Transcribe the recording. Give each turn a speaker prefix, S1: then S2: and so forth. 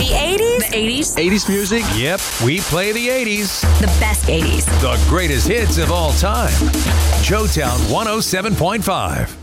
S1: The 80s?
S2: The 80s?
S3: 80s music?
S4: Yep, we play the 80s.
S1: The best 80s.
S4: The greatest hits of all time. Joetown 107.5.